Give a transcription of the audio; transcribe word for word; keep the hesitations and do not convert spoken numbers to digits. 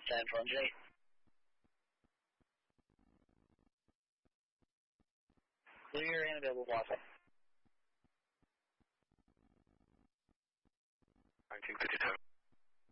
ten for engine eight. Clear and available Wi-Fi. nineteen fifty-seven.